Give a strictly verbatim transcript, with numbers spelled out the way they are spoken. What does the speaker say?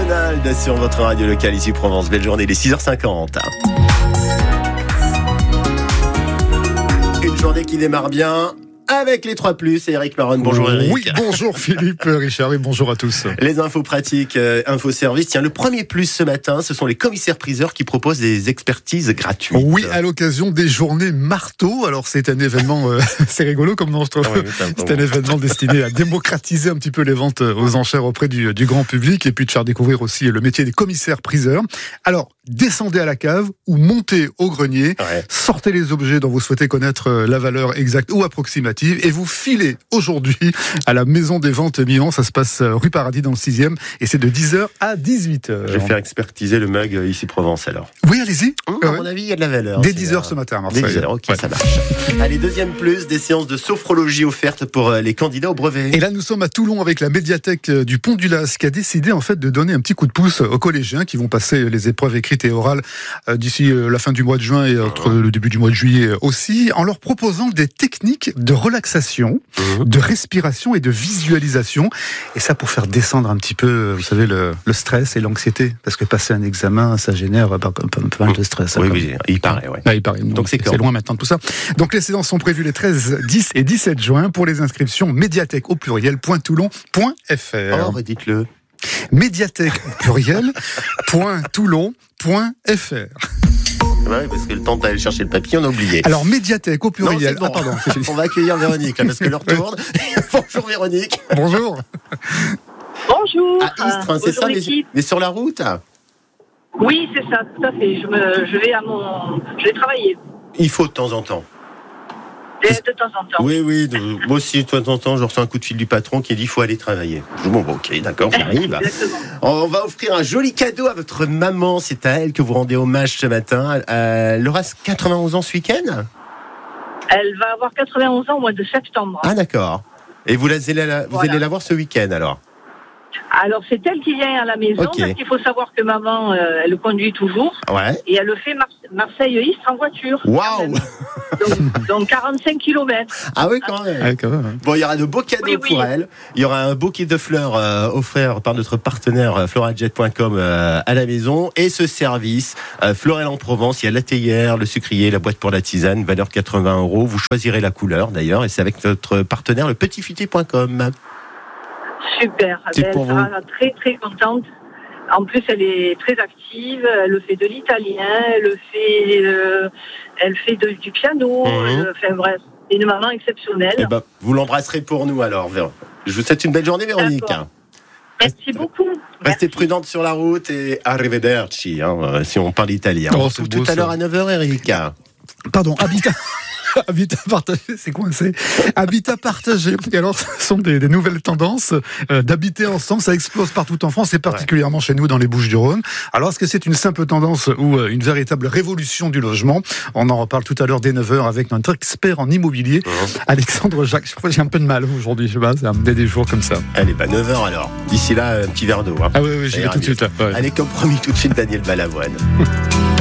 Donald sur votre radio locale ici Provence. Belle journée, il est six heures cinquante. Une journée qui démarre bien avec les trois plus et Eric Maron. Bonjour Eric. Oui, bonjour Philippe, Richard et bonjour à tous. Les infos pratiques, euh, info service. Tiens, le premier plus ce matin, ce sont les commissaires-priseurs qui proposent des expertises gratuites. Oui, à l'occasion des journées marteau. Alors c'est un événement, euh, c'est rigolo comme nom je trouve. Ah oui, c'est, un, c'est un événement destiné à démocratiser un petit peu les ventes aux enchères auprès du, du grand public et puis de faire découvrir aussi le métier des commissaires-priseurs. Alors, descendez à la cave ou montez au grenier, ouais. Sortez les objets dont vous souhaitez connaître la valeur exacte ou approximative et vous filez aujourd'hui à la Maison des Ventes Milan. Ça se passe rue Paradis dans le sixième et c'est de dix heures à dix-huit heures. Je vais faire expertiser le mug ici Provence alors. Oui, allez-y. Mmh, à mon avis, il y a de la valeur. Dès dix heures ce matin à Marseille. Dès dix heures, ok, ouais. Ça marche. Allez, deuxième plus, des séances de sophrologie offertes pour les candidats au brevet. Et là, nous sommes à Toulon avec la médiathèque du Pont du Las qui a décidé en fait de donner un petit coup de pouce aux collégiens qui vont passer les épreuves écrites et orales d'ici la fin du mois de juin et entre le début du mois de juillet aussi, en leur proposant des techniques de relaxation, mmh. de respiration et de visualisation. Et ça pour faire descendre un petit peu, vous savez, le, le stress et l'anxiété. Parce que passer un examen, ça génère un peu, un peu mal de stress. Oui, oui, il paraît, ouais. Ah, il paraît. Donc, Donc c'est, c'est loin maintenant de tout ça. Donc les séances sont prévues les treize, dix et dix-sept juin. Pour les inscriptions, médiathèque au pluriel, point toulon, point f r. Oh, redites-le. Médiathèque au pluriel, point toulon, point f r. Ouais, parce que le temps d'aller chercher le papier, on a oublié. Alors, médiathèque au pluriel. Non, bon. Ah, pardon. On va accueillir Véronique, là, parce que l'heure tourne. Bonjour Véronique. Bonjour. Bonjour. À Istres, hein, c'est ça, mais, mais sur la route? Oui, c'est ça, tout à fait. Je, me, je vais à mon, je vais travailler. Il faut de temps en temps. De, de temps en temps. Oui, oui. De, moi aussi, de temps en temps, je reçois un coup de fil du patron qui dit qu'il faut aller travailler. Bon, bon, ok, d'accord, j'arrive. On va offrir un joli cadeau à votre maman. C'est à elle que vous rendez hommage ce matin. Euh, elle aura quatre-vingt-onze ans ce week-end? Elle va avoir quatre-vingt-onze ans au mois de septembre. Ah, d'accord. Et vous, allez la, vous voilà. allez la voir ce week-end, alors? Alors, c'est elle qui vient à la maison, okay. Parce qu'il faut savoir que maman, euh, elle conduit toujours. Ouais. Et elle le fait Mar- Marseille-Istres en voiture. Waouh. donc, donc quarante-cinq kilomètres. Ah oui, quand même. Ah, quand même. Bon, il y aura de beaux cadeaux oui, pour oui. elle. Il y aura un bouquet de fleurs euh, offert par notre partenaire euh, florajet point com euh, à la maison. Et ce service, euh, Florel en Provence, il y a la théière, le sucrier, la boîte pour la tisane, valeur quatre-vingts euros. Vous choisirez la couleur, d'ailleurs. Et c'est avec notre partenaire, le petit futé point com. Super, elle sera très très contente. En plus, elle est très active. Elle fait de l'italien, elle fait, euh, elle fait de, du piano. Mmh. Elle, enfin bref, c'est une maman exceptionnelle. Eh ben, vous l'embrasserez pour nous alors. Je vous souhaite une belle journée, Véronique. D'accord. Merci beaucoup. Restez Merci. prudente sur la route et arrivederci, hein, si on parle italien. Oh, on se retrouve tout à l'heure à neuf heures, Eric. Pardon, habitat. Habitat partagé, c'est coincé. Habitat partagé. Et alors, ce sont des, des nouvelles tendances euh, d'habiter ensemble. Ça explose partout en France et particulièrement ouais. chez nous dans les Bouches-du-Rhône. Alors, est-ce que c'est une simple tendance ou euh, une véritable révolution du logement? On en reparle tout à l'heure dès neuf heures avec notre expert en immobilier, mmh. Alexandre Jacques. Je crois que j'ai un peu de mal aujourd'hui, je sais pas, c'est un des jours comme ça. Allez, bah neuf heures alors. D'ici là, un petit verre d'eau. Hein. Ah oui, oui, j'y vais tout de suite. Ouais. Allez, comme promis, tout de suite, Daniel Balavoine.